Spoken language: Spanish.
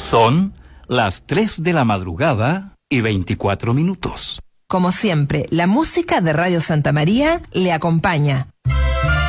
Son las 3 de la madrugada y 24 minutos. Como siempre, la música de Radio Santa María le acompaña.